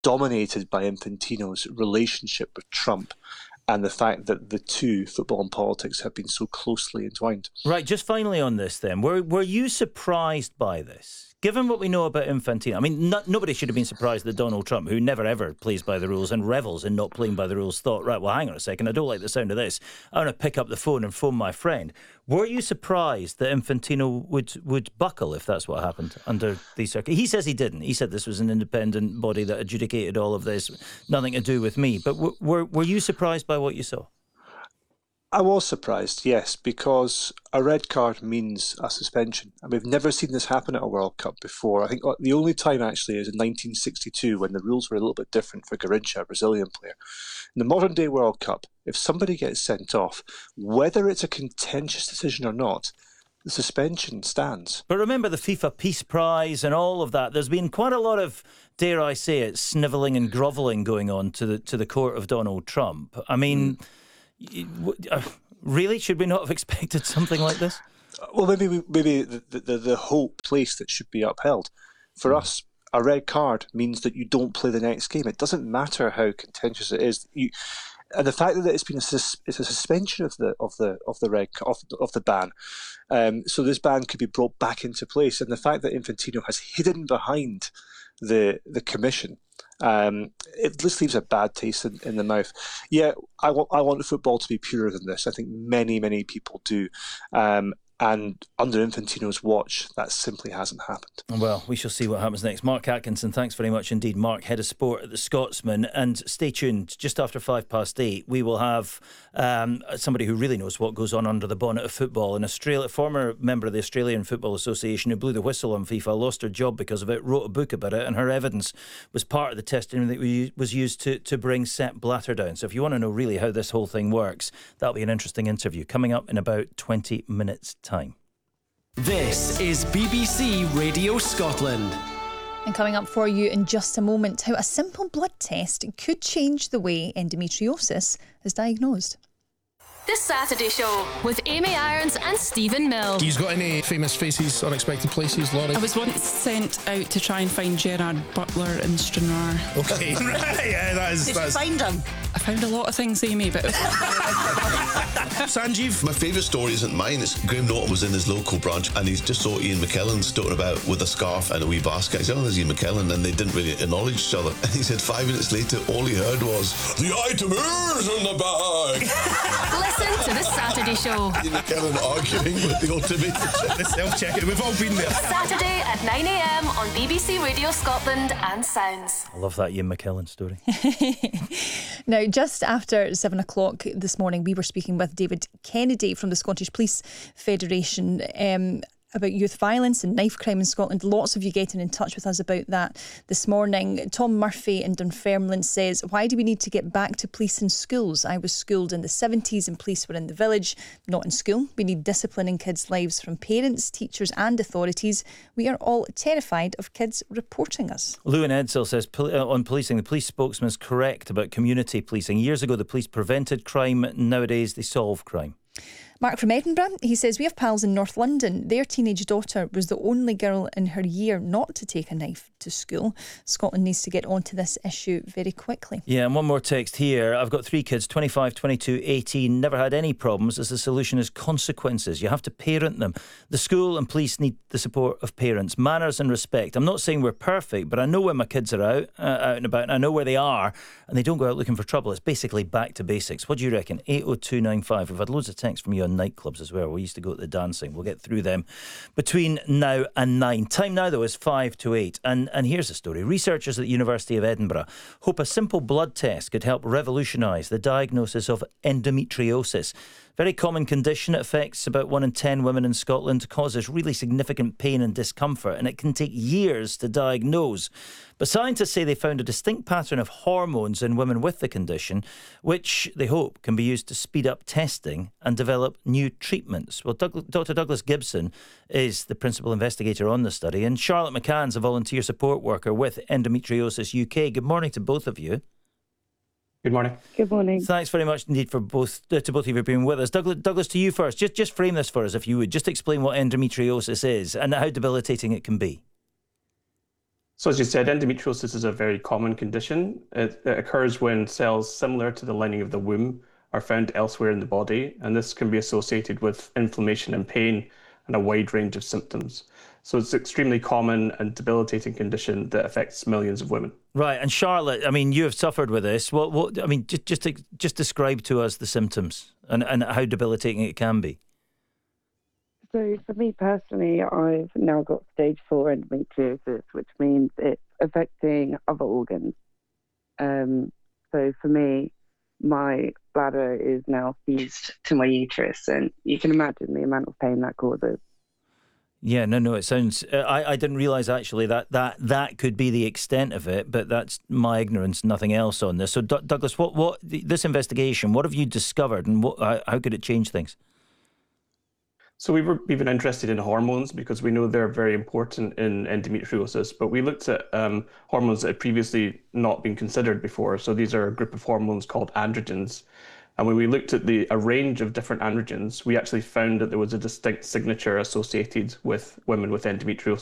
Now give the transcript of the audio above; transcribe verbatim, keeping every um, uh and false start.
dominated by Infantino's relationship with Trump and the fact that the two, football and politics, have been so closely entwined. Right, just finally on this then, were, were you surprised by this? Given what we know about Infantino, I mean, no, nobody should have been surprised that Donald Trump, who never ever plays by the rules and revels in not playing by the rules, thought, right, well, hang on a second, I don't like the sound of this. I want to pick up the phone and phone my friend. Were you surprised that Infantino would, would buckle if that's what happened under these circumstances? He says he didn't. He said this was an independent body that adjudicated all of this, nothing to do with me. But w- were, were you surprised by what you saw? I was surprised, yes, because a red card means a suspension. And we've never seen this happen at a World Cup before. I think the only time actually is in nineteen sixty-two when the rules were a little bit different for Garrincha, a Brazilian player. In the modern day World Cup, if somebody gets sent off, whether it's a contentious decision or not, the suspension stands. But remember the FIFA Peace Prize and all of that. There's been quite a lot of, dare I say it, snivelling and grovelling going on to the to the court of Donald Trump. I mean... Mm. Really? Should we not have expected something like this? Well, maybe we, maybe the, the, the hope place that should be upheld. For mm. us, a red card means that you don't play the next game. It doesn't matter how contentious it is. You, and the fact that it's been a, sus, it's a suspension of the of the of the red of, of the ban, um, so this ban could be brought back into place. And the fact that Infantino has hidden behind the the commission. Um, it just leaves a bad taste in, in the mouth. Yeah, I want I want football to be purer than this. I think many, many people do. Um, and under Infantino's watch, that simply hasn't happened. Well, we shall see what happens next. Mark Atkinson, thanks very much indeed. Mark, Head of Sport at The Scotsman. And stay tuned, just after five past eight, we will have um, somebody who really knows what goes on under the bonnet of football. An Australia, former member of the Australian Football Association who blew the whistle on FIFA, lost her job because of it, wrote a book about it, and her evidence was part of the testimony that was used to, to bring Sepp Blatter down. So if you want to know really how this whole thing works, that'll be an interesting interview coming up in about twenty minutes' time. Time. This is B B C Radio Scotland. And coming up for you in just a moment, how a simple blood test could change the way endometriosis is diagnosed. The Saturday Show with Amy Irons and Stephen Mill. You've got any famous faces, unexpected places, Laurie? I was once sent out to try and find Gerard Butler in Stranraer. Okay, right, yeah, that is... Did that's... you find him? I found a lot of things, Amy, but... Sanjeev? My favourite story isn't mine. It's Graham Norton was in his local branch and he just saw Ian McKellen stoating about with a scarf and a wee basket. He said, oh, there's Ian McKellen, and they didn't really acknowledge each other. And he said five minutes later, all he heard was, the item is in the bag. Listen to The Saturday Show. Ian McKellen arguing with the automated check. The self-checking. We've all been there. Saturday at nine a.m. on B B C Radio Scotland and Sounds. I love that Ian McKellen story. Now, just after seven o'clock this morning, we were speaking with David Kennedy from the Scottish Police Federation um, about youth violence and knife crime in Scotland. Lots of you getting in touch with us about that this morning. Tom Murphy in Dunfermline says, why do we need to get back to police in schools? I was schooled in the seventies and police were in the village, not in school. We need discipline in kids' lives from parents, teachers and authorities. We are all terrified of kids reporting us. Lewin Edsel says, on policing, the police spokesman is correct about community policing. Years ago, the police prevented crime. Nowadays, they solve crime. Mark from Edinburgh, he says, we have pals in North London. Their teenage daughter was the only girl in her year not to take a knife to school. Scotland needs to get onto this issue very quickly. Yeah, and one more text here. I've got three kids, twenty-five, twenty-two, eighteen, never had any problems, as the solution is consequences. You have to parent them. The school and police need the support of parents. Manners and respect. I'm not saying we're perfect, but I know when my kids are out, uh, out and about, and I know where they are, and they don't go out looking for trouble. It's basically back to basics. What do you reckon? eight oh two nine five. We've had loads of texts from you on nightclubs as well. We used to go to the dancing. We'll get through them between now and nine. Time now, though, is five to eight. And, and here's a story. Researchers at the University of Edinburgh hope a simple blood test could help revolutionise the diagnosis of endometriosis. Very common condition. It affects about one in ten women in Scotland, causes really significant pain and discomfort, and it can take years to diagnose. But scientists say they found a distinct pattern of hormones in women with the condition, which they hope can be used to speed up testing and develop new treatments. Well, Doug- Doctor Douglas Gibson is the principal investigator on the study, and Charlotte McCann's a volunteer support worker with Endometriosis U K. Good morning to both of you. Good morning. Good morning. Thanks very much indeed for both uh, to both of you for being with us. Douglas, Douglas, to you first. Just just frame this for us, if you would. Just explain what endometriosis is and how debilitating it can be. So as you said, endometriosis is a very common condition. It, it occurs when cells similar to the lining of the womb are found elsewhere in the body, and this can be associated with inflammation and pain and a wide range of symptoms. So it's an extremely common and debilitating condition that affects millions of women. Right, and Charlotte, I mean, you have suffered with this. What, what? I mean, just just just describe to us the symptoms and, and how debilitating it can be. So for me personally, I've now got stage four endometriosis, which means it's affecting other organs. Um, so for me, my bladder is now fused to my uterus, and you can imagine the amount of pain that causes. Yeah, no, no, it sounds... Uh, I, I didn't realise, actually, that, that that could be the extent of it, but that's my ignorance, nothing else on this. So, D- Douglas, what, what this investigation, what have you discovered, and what, how, how could it change things? So we were, we've been interested in hormones because we know they're very important in endometriosis, but we looked at um, hormones that had previously not been considered before. So these are a group of hormones called androgens. And when we looked at the a range of different androgens, we actually found that there was a distinct signature associated with women with endometriosis.